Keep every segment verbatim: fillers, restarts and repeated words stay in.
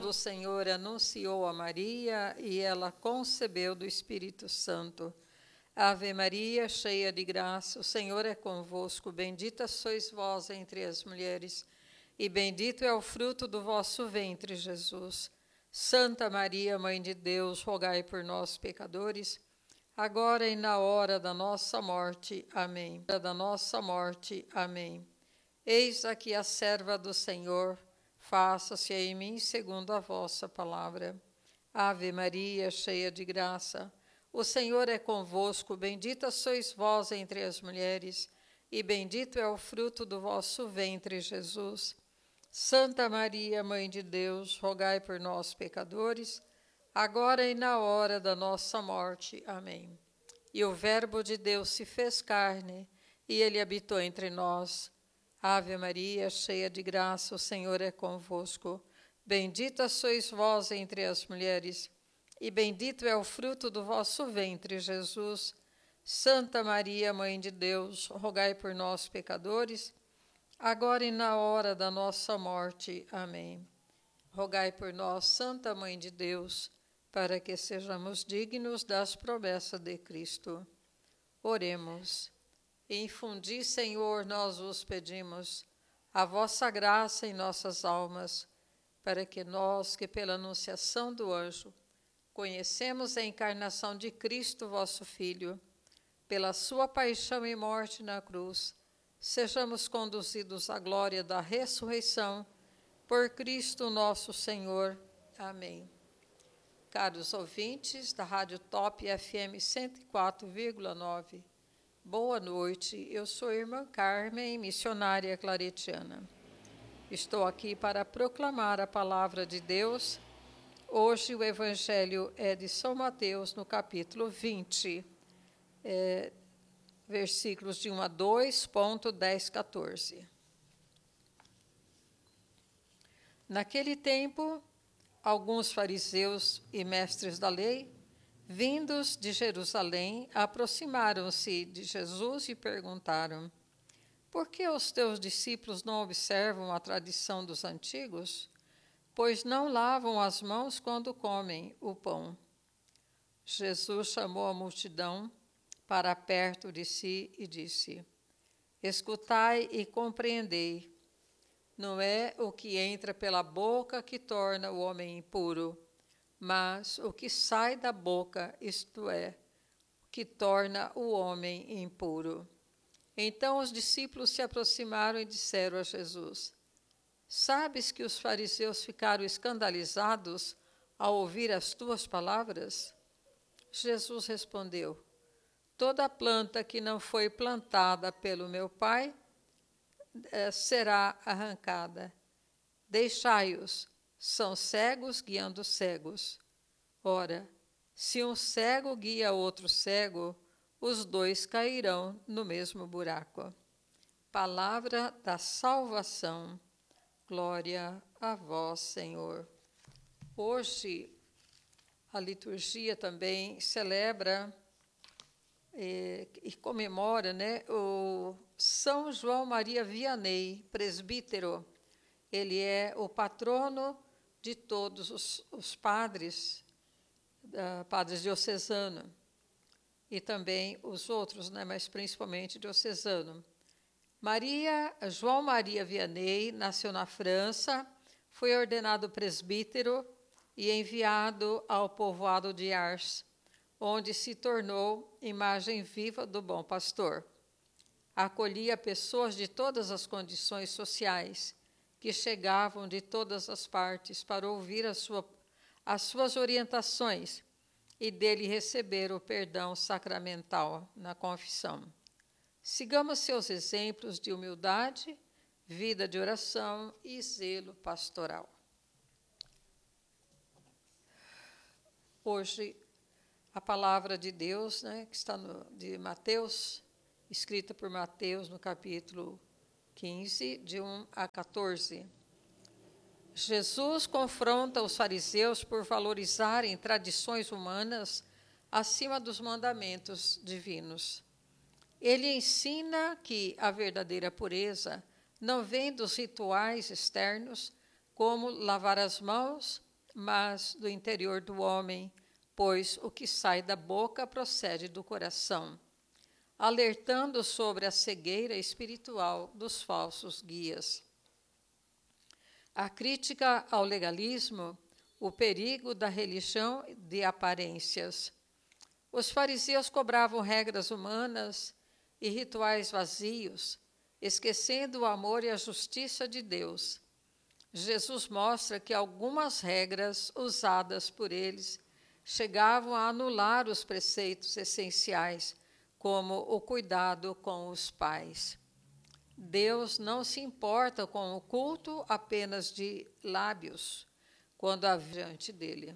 do Senhor anunciou a Maria e ela concebeu do Espírito Santo. Ave Maria, cheia de graça, o Senhor é convosco. Bendita sois vós entre as mulheres, e bendito é o fruto do vosso ventre, Jesus. Santa Maria, Mãe de Deus, rogai por nós, pecadores, agora e na hora da nossa morte. Amém. Da nossa morte. Amém. Eis aqui a serva do Senhor, faça-se em mim segundo a vossa palavra. Ave Maria, cheia de graça, o Senhor é convosco. Bendita sois vós entre as mulheres, e bendito é o fruto do vosso ventre, Jesus. Santa Maria, Mãe de Deus, rogai por nós, pecadores, agora e na hora da nossa morte. Amém. E o Verbo de Deus se fez carne, e ele habitou entre nós. Ave Maria, cheia de graça, o Senhor é convosco. Bendita sois vós entre as mulheres, e bendito é o fruto do vosso ventre, Jesus. Santa Maria, Mãe de Deus, rogai por nós, pecadores, agora e na hora da nossa morte. Amém. Rogai por nós, Santa Mãe de Deus, para que sejamos dignos das promessas de Cristo. Oremos. Infundi, Senhor, nós vos pedimos, a vossa graça em nossas almas, para que nós, que pela anunciação do anjo, conhecemos a encarnação de Cristo, vosso Filho, pela sua paixão e morte na cruz, sejamos conduzidos à glória da ressurreição, por Cristo nosso Senhor. Amém. Caros ouvintes da Rádio Top F M cento e quatro vírgula nove, boa noite. Eu sou a irmã Carmen, missionária claretiana. Estou aqui para proclamar a palavra de Deus. Hoje o Evangelho é de São Mateus, no capítulo vinte, é, versículos de um a dois, ponto dez, quatorze. Naquele tempo, alguns fariseus e mestres da lei, vindos de Jerusalém, aproximaram-se de Jesus e perguntaram: por que os teus discípulos não observam a tradição dos antigos? Pois não lavam as mãos quando comem o pão. Jesus chamou a multidão para perto de si e disse: escutai e compreendei. Não é o que entra pela boca que torna o homem impuro, mas o que sai da boca, isto é, que torna o homem impuro. Então os discípulos se aproximaram e disseram a Jesus: sabes que os fariseus ficaram escandalizados ao ouvir as tuas palavras? Jesus respondeu: toda planta que não foi plantada pelo meu Pai eh, será arrancada. Deixai-os, são cegos guiando cegos. Ora, se um cego guia outro cego, os dois cairão no mesmo buraco. Palavra da salvação. Glória a vós, Senhor. Hoje, a liturgia também celebra eh, e comemora, né, o São João Maria Vianney, presbítero. Ele é o patrono de todos os, os padres, uh, padres diocesanos, e também os outros, né, mas principalmente diocesano. Maria, João Maria Vianney nasceu na França, foi ordenado presbítero e enviado ao povoado de Ars, onde se tornou imagem viva do bom pastor. Acolhia pessoas de todas as condições sociais, que chegavam de todas as partes para ouvir a sua, as suas orientações e dele receber o perdão sacramental na confissão. Sigamos seus exemplos de humildade, vida de oração e zelo pastoral. Hoje, a palavra de Deus, né, que está no, de Mateus, escrita por Mateus no capítulo quinze, de um a quatorze. Jesus confronta os fariseus por valorizarem tradições humanas acima dos mandamentos divinos. Ele ensina que a verdadeira pureza não vem dos rituais externos, como lavar as mãos mas do interior do homem, pois o que sai da boca procede do coração, alertando sobre a cegueira espiritual dos falsos guias. A crítica ao legalismo, o perigo da religião de aparências. Os fariseus cobravam regras humanas e rituais vazios, esquecendo o amor e a justiça de Deus. Jesus mostra que algumas regras usadas por eles chegavam a anular os preceitos essenciais, como o cuidado com os pais. Deus não se importa com o culto apenas de lábios, quando há diante dele.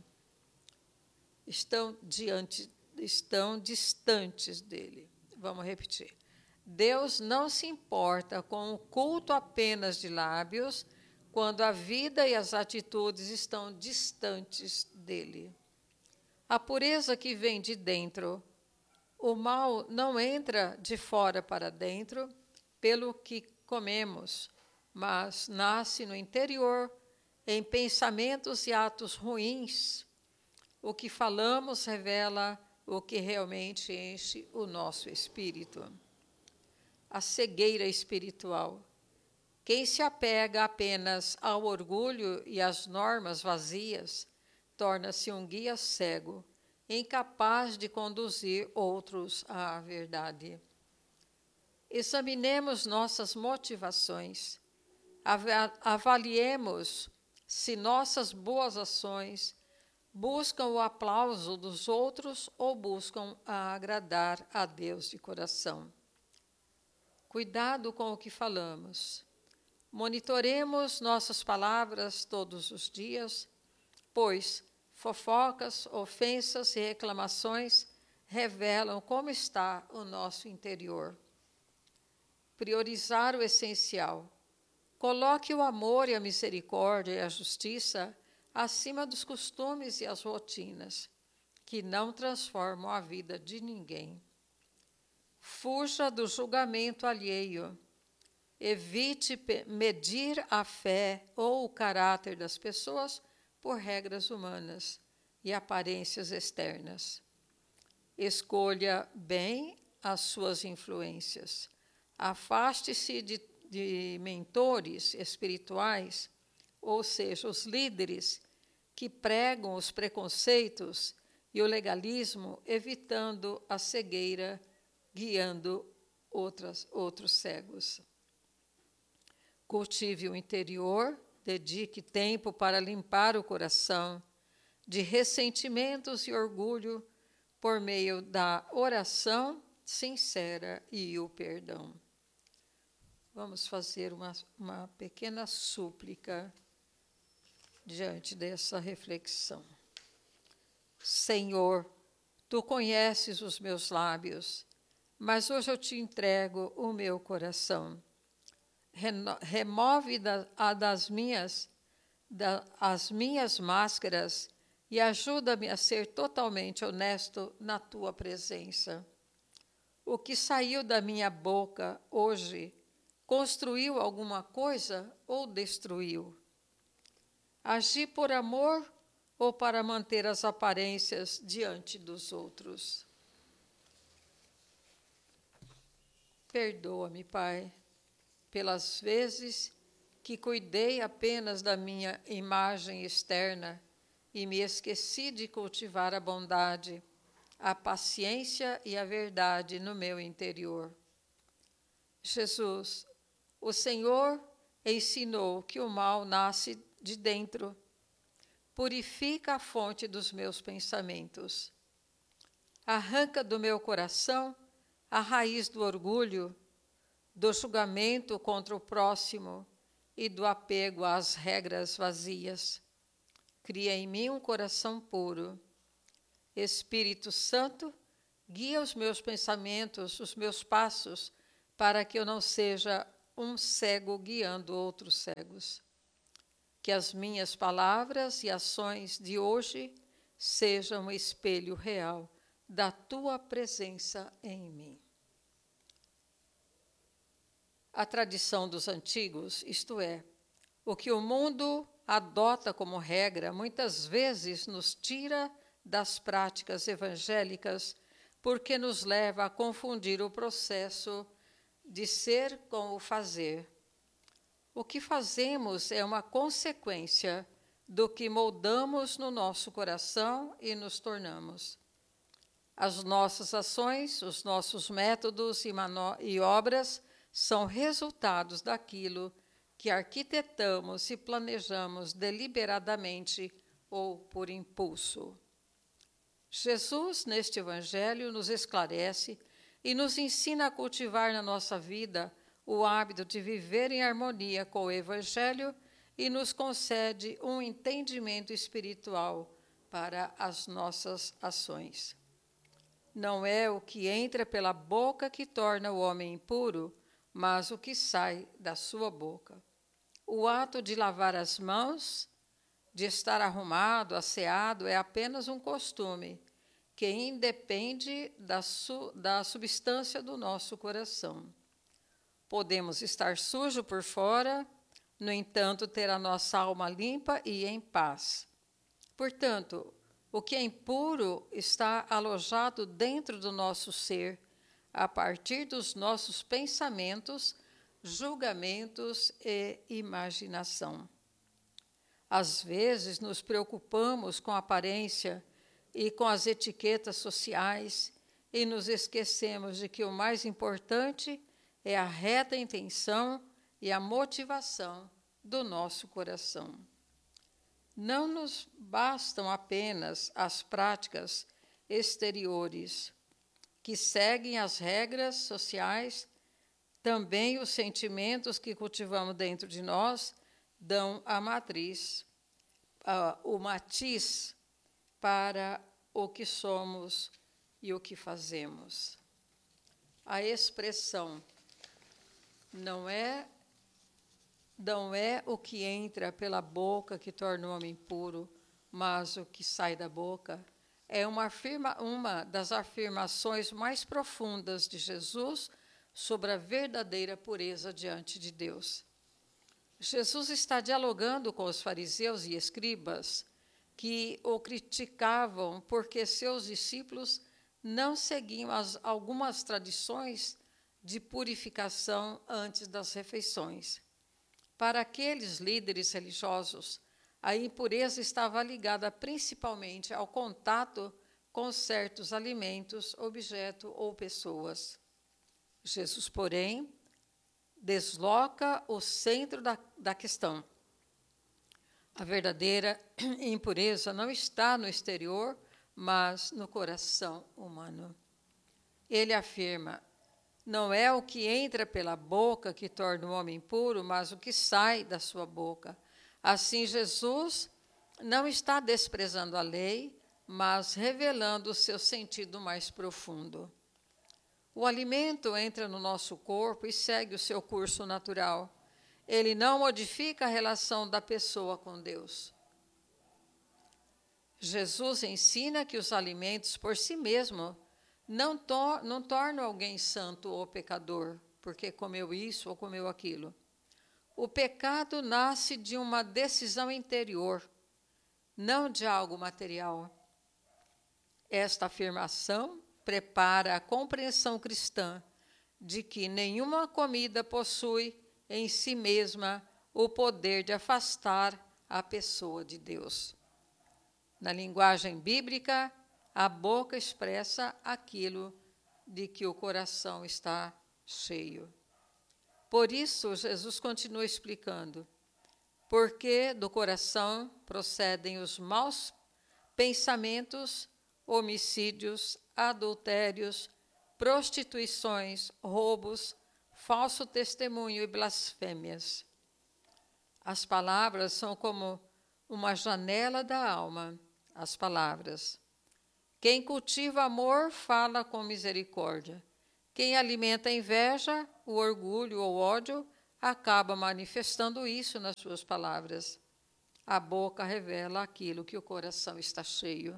Estão, diante, estão distantes dele. Vamos repetir. Deus não se importa com o culto apenas de lábios, quando a vida e as atitudes estão distantes dele. A pureza que vem de dentro, o mal não entra de fora para dentro, pelo que comemos, mas nasce no interior, em pensamentos e atos ruins. O que falamos revela o que realmente enche o nosso espírito. A cegueira espiritual. Quem se apega apenas ao orgulho e às normas vazias, torna-se um guia cego, incapaz de conduzir outros à verdade. Examinemos nossas motivações. Avaliemos se nossas boas ações buscam o aplauso dos outros ou buscam agradar a Deus de coração. Cuidado com o que falamos. Monitoremos nossas palavras todos os dias, pois fofocas, ofensas e reclamações revelam como está o nosso interior. Priorizar o essencial. Coloque o amor e a misericórdia e a justiça acima dos costumes e as rotinas, que não transformam a vida de ninguém. Fuja do julgamento alheio. Evite medir a fé ou o caráter das pessoas por regras humanas e aparências externas. Escolha bem as suas influências. Afaste-se de, de mentores espirituais, ou seja, os líderes que pregam os preconceitos e o legalismo, evitando a cegueira, guiando outras, outros cegos. Cultive o interior, dedique tempo para limpar o coração de ressentimentos e orgulho por meio da oração sincera e o perdão. Vamos fazer uma, uma pequena súplica diante dessa reflexão. Senhor, Tu conheces os meus lábios, mas hoje eu te entrego o meu coração. Reno, remove da, a das minhas, da, as minhas máscaras e ajuda-me a ser totalmente honesto na Tua presença. O que saiu da minha boca hoje construiu alguma coisa ou destruiu? Agi por amor ou para manter as aparências diante dos outros? Perdoa-me, Pai, pelas vezes que cuidei apenas da minha imagem externa e me esqueci de cultivar a bondade, a paciência e a verdade no meu interior. Jesus, o Senhor ensinou que o mal nasce de dentro. Purifica a fonte dos meus pensamentos. Arranca do meu coração a raiz do orgulho, do julgamento contra o próximo e do apego às regras vazias. Cria em mim um coração puro. Espírito Santo, guia os meus pensamentos, os meus passos, para que eu não seja um cego guiando outros cegos. Que as minhas palavras e ações de hoje sejam um espelho real da Tua presença em mim. A tradição dos antigos, isto é, o que o mundo adota como regra, muitas vezes nos tira das práticas evangélicas, porque nos leva a confundir o processo de ser com o fazer. O que fazemos é uma consequência do que moldamos no nosso coração e nos tornamos. As nossas ações, os nossos métodos e, e obras são resultados daquilo que arquitetamos e planejamos deliberadamente ou por impulso. Jesus, neste Evangelho, nos esclarece e nos ensina a cultivar na nossa vida o hábito de viver em harmonia com o Evangelho e nos concede um entendimento espiritual para as nossas ações. Não é o que entra pela boca que torna o homem impuro, mas o que sai da sua boca. O ato de lavar as mãos, de estar arrumado, asseado, é apenas um costume que independe da, su, da substância do nosso coração. Podemos estar sujos por fora, no entanto, ter a nossa alma limpa e em paz. Portanto, o que é impuro está alojado dentro do nosso ser, a partir dos nossos pensamentos, julgamentos e imaginação. Às vezes, nos preocupamos com a aparência e com as etiquetas sociais e nos esquecemos de que o mais importante é a reta intenção e a motivação do nosso coração. Não nos bastam apenas as práticas exteriores, que seguem as regras sociais, também os sentimentos que cultivamos dentro de nós dão a matriz, uh, o matiz para o que somos e o que fazemos. A expressão não é, não é o que entra pela boca que torna o homem impuro, mas o que sai da boca, é uma, afirma, uma das afirmações mais profundas de Jesus sobre a verdadeira pureza diante de Deus. Jesus está dialogando com os fariseus e escribas que o criticavam porque seus discípulos não seguiam as, algumas tradições de purificação antes das refeições. Para aqueles líderes religiosos, a impureza estava ligada principalmente ao contato com certos alimentos, objetos ou pessoas. Jesus, porém, desloca o centro da, da questão. A verdadeira impureza não está no exterior, mas no coração humano. Ele afirma: não é o que entra pela boca que torna o homem impuro, mas o que sai da sua boca. Assim, Jesus não está desprezando a lei, mas revelando o seu sentido mais profundo. O alimento entra no nosso corpo e segue o seu curso natural. Ele não modifica a relação da pessoa com Deus. Jesus ensina que os alimentos por si mesmos não, to- não tornam alguém santo ou pecador, porque comeu isso ou comeu aquilo. O pecado nasce de uma decisão interior, não de algo material. Esta afirmação prepara a compreensão cristã de que nenhuma comida possui em si mesma o poder de afastar a pessoa de Deus. Na linguagem bíblica, a boca expressa aquilo de que o coração está cheio. Por isso, Jesus continua explicando: porque do coração procedem os maus pensamentos, homicídios, adultérios, prostituições, roubos, falso testemunho e blasfêmias. As palavras são como uma janela da alma, as palavras. Quem cultiva amor fala com misericórdia. Quem alimenta a inveja, o orgulho ou ódio, acaba manifestando isso nas suas palavras. A boca revela aquilo que o coração está cheio.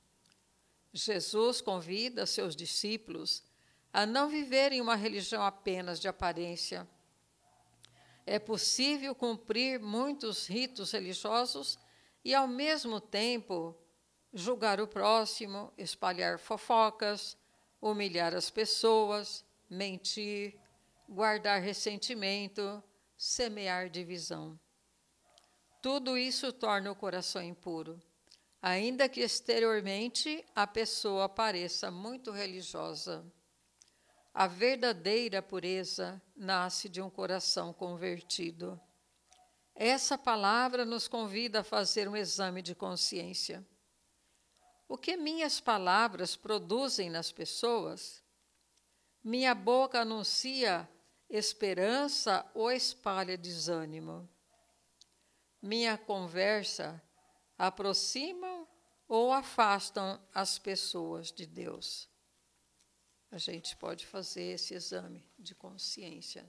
Jesus convida seus discípulos a não viverem uma religião apenas de aparência. É possível cumprir muitos ritos religiosos e, ao mesmo tempo, julgar o próximo, espalhar fofocas, humilhar as pessoas, mentir, guardar ressentimento, semear divisão. Tudo isso torna o coração impuro, ainda que exteriormente a pessoa pareça muito religiosa. A verdadeira pureza nasce de um coração convertido. Essa palavra nos convida a fazer um exame de consciência. O que minhas palavras produzem nas pessoas? Minha boca anuncia esperança ou espalha desânimo? Minha conversa aproxima ou afastam as pessoas de Deus? A gente pode fazer esse exame de consciência.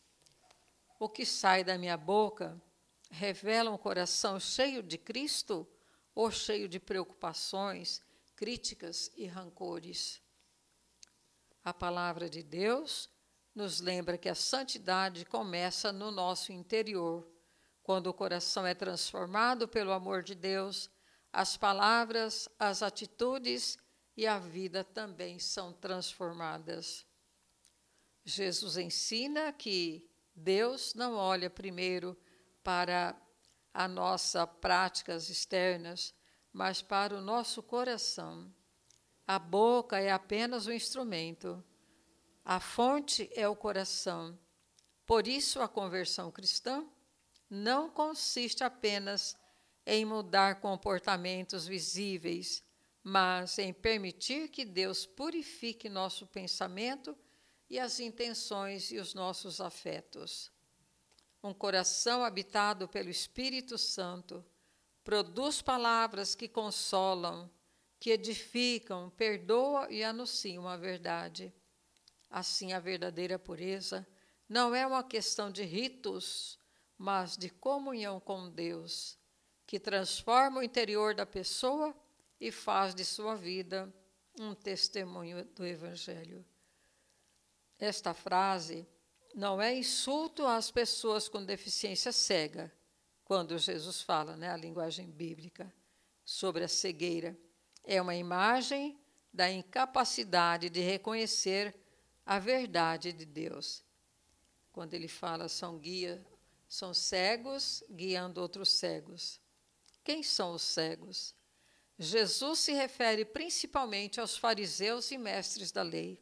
O que sai da minha boca revela um coração cheio de Cristo ou cheio de preocupações, críticas e rancores? A palavra de Deus nos lembra que a santidade começa no nosso interior. Quando o coração é transformado pelo amor de Deus, as palavras, as atitudes e a vida também são transformadas. Jesus ensina que Deus não olha primeiro para as nossas práticas externas, mas para o nosso coração. A boca é apenas um instrumento. A fonte é o coração. Por isso, a conversão cristã não consiste apenas em mudar comportamentos visíveis, mas em permitir que Deus purifique nosso pensamento e as intenções e os nossos afetos. Um coração habitado pelo Espírito Santo produz palavras que consolam, que edificam, perdoam e anunciam a verdade. Assim, a verdadeira pureza não é uma questão de ritos, mas de comunhão com Deus, que transforma o interior da pessoa e faz de sua vida um testemunho do Evangelho. Esta frase não é insulto às pessoas com deficiência cega, quando Jesus fala, né, a linguagem bíblica, sobre a cegueira. É uma imagem da incapacidade de reconhecer a verdade de Deus. Quando ele fala, são guia, são cegos guiando outros cegos. Quem são os cegos? Jesus se refere principalmente aos fariseus e mestres da lei.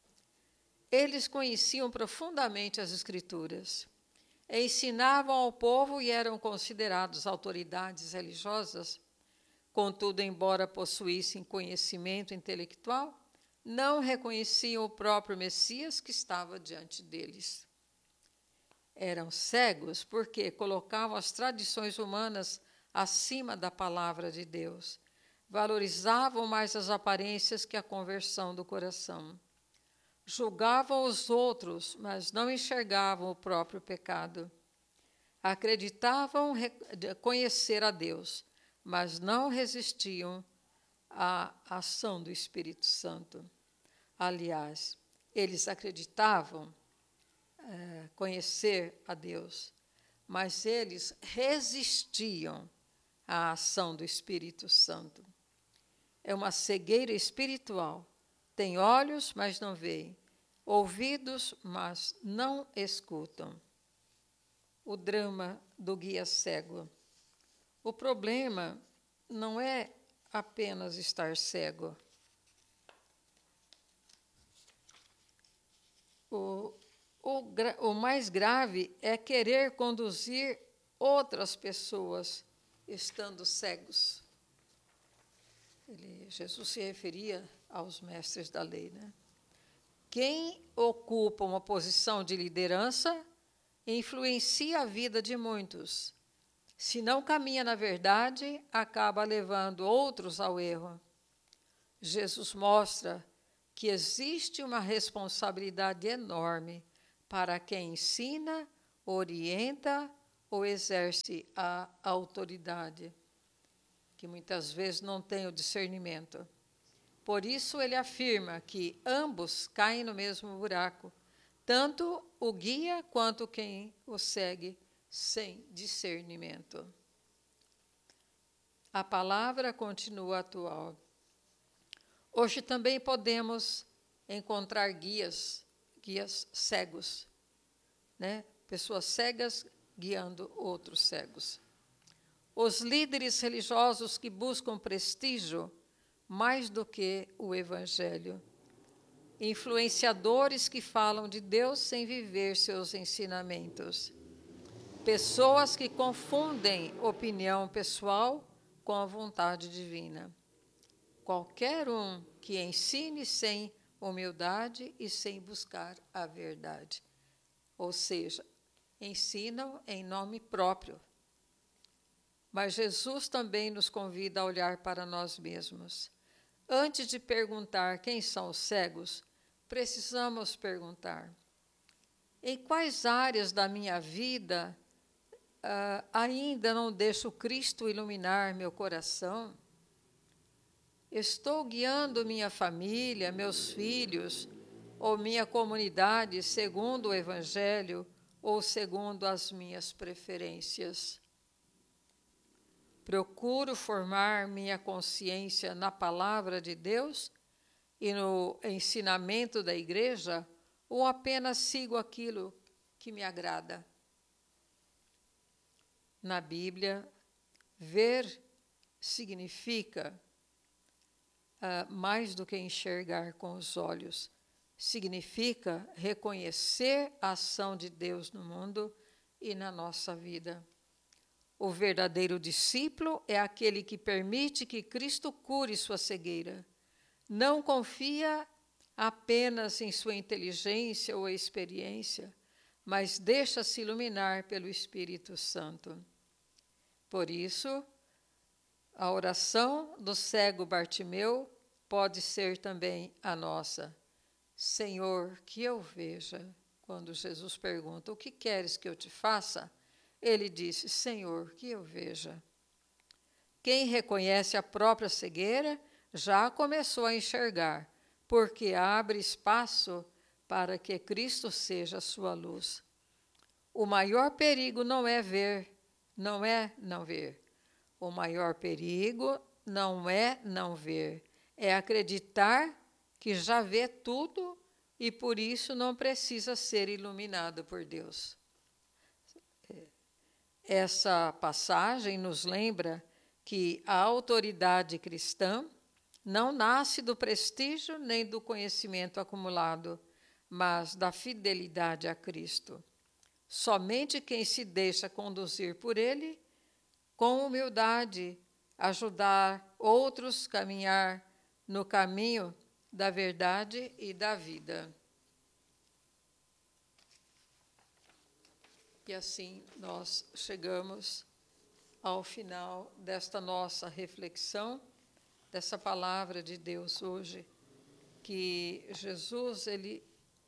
Eles conheciam profundamente as Escrituras, ensinavam ao povo e eram considerados autoridades religiosas. Contudo, embora possuíssem conhecimento intelectual, não reconheciam o próprio Messias que estava diante deles. Eram cegos porque colocavam as tradições humanas acima da palavra de Deus. Valorizavam mais as aparências que a conversão do coração. Julgavam os outros, mas não enxergavam o próprio pecado. Acreditavam conhecer a Deus, mas não resistiam à ação do Espírito Santo. Aliás, eles acreditavam é, conhecer a Deus, mas eles resistiam à ação do Espírito Santo. É uma cegueira espiritual. Tem olhos, mas não veem. Ouvidos, mas não escutam. O drama do guia cego. O problema não é apenas estar cego. O, o, o mais grave é querer conduzir outras pessoas estando cegos. Ele, Jesus se referia aos mestres da lei, né? Quem ocupa uma posição de liderança influencia a vida de muitos. Se não caminha na verdade, acaba levando outros ao erro. Jesus mostra que existe uma responsabilidade enorme para quem ensina, orienta ou exerce a autoridade, que muitas vezes não tem o discernimento. Por isso, ele afirma que ambos caem no mesmo buraco, tanto o guia quanto quem o segue, sem discernimento. A palavra continua atual. Hoje também podemos encontrar guias, guias cegos, né? Pessoas cegas guiando outros cegos. Os líderes religiosos que buscam prestígio mais do que o Evangelho. Influenciadores que falam de Deus sem viver seus ensinamentos. Pessoas que confundem opinião pessoal com a vontade divina. Qualquer um que ensine sem humildade e sem buscar a verdade. Ou seja, ensinam em nome próprio. Mas Jesus também nos convida a olhar para nós mesmos. Antes de perguntar quem são os cegos, precisamos perguntar: em quais áreas da minha vida uh, ainda não deixo Cristo iluminar meu coração? Estou guiando minha família, meus filhos ou minha comunidade segundo o Evangelho ou segundo as minhas preferências? Procuro formar minha consciência na palavra de Deus e no ensinamento da igreja, ou apenas sigo aquilo que me agrada? Na Bíblia, ver significa uh, mais do que enxergar com os olhos. Significa reconhecer a ação de Deus no mundo e na nossa vida. O verdadeiro discípulo é aquele que permite que Cristo cure sua cegueira. Não confia apenas em sua inteligência ou experiência, mas deixa-se iluminar pelo Espírito Santo. Por isso, a oração do cego Bartimeu pode ser também a nossa. Senhor, que eu veja. Quando Jesus pergunta: o que queres que eu te faça? Ele disse: Senhor, que eu veja. Quem reconhece a própria cegueira já começou a enxergar, porque abre espaço para que Cristo seja a sua luz. O maior perigo não é ver, não é não ver. O maior perigo não é não ver, é acreditar que já vê tudo e por isso não precisa ser iluminado por Deus. Essa passagem nos lembra que a autoridade cristã não nasce do prestígio nem do conhecimento acumulado, mas da fidelidade a Cristo. Somente quem se deixa conduzir por Ele, com humildade, ajudar outros a caminhar no caminho da verdade e da vida. E assim nós chegamos ao final desta nossa reflexão, dessa palavra de Deus hoje, que Jesus, ele,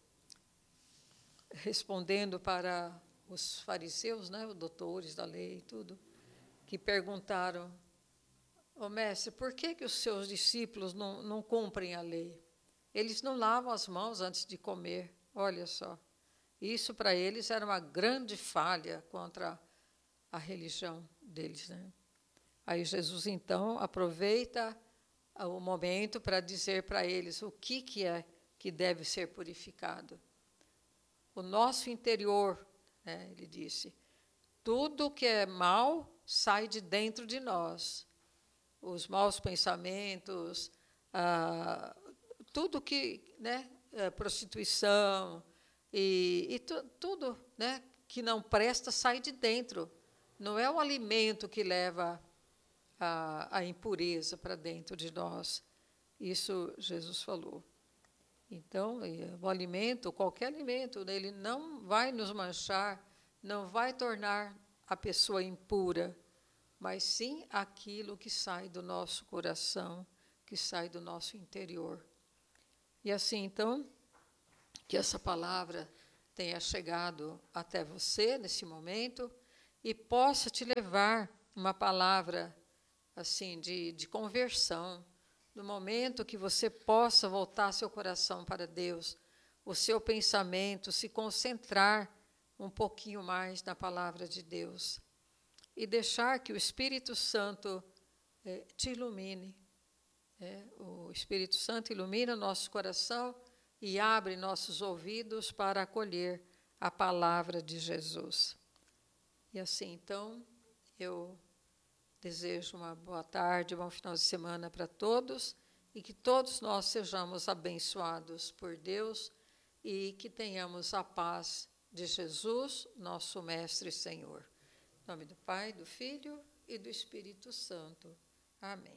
respondendo para os fariseus, né, os doutores da lei e tudo, que perguntaram: ô mestre, por que, que os seus discípulos não, não cumprem a lei? Eles não lavam as mãos antes de comer, olha só. Isso para eles era uma grande falha contra a religião deles, né? Aí Jesus, então, aproveita o momento para dizer para eles o que, que é que deve ser purificado. O nosso interior, né, ele disse, tudo que é mal sai de dentro de nós. Os maus pensamentos, ah, tudo que, né, prostituição e, e tu, tudo, né, que não presta sai de dentro. Não é o alimento que leva a, a impureza para dentro de nós. Isso Jesus falou. Então, o alimento, qualquer alimento, ele não vai nos manchar, não vai tornar a pessoa impura, mas sim aquilo que sai do nosso coração, que sai do nosso interior. E assim, então, que essa palavra tenha chegado até você nesse momento e possa te levar uma palavra assim de, de conversão, no momento que você possa voltar seu coração para Deus, o seu pensamento se concentrar um pouquinho mais na palavra de Deus e deixar que o Espírito Santo é, te ilumine. É, o Espírito Santo ilumina o nosso coração e abre nossos ouvidos para acolher a palavra de Jesus. E assim, então, eu desejo uma boa tarde, um bom final de semana para todos e que todos nós sejamos abençoados por Deus e que tenhamos a paz de Jesus, nosso Mestre e Senhor. Em nome do Pai, do Filho e do Espírito Santo. Amém.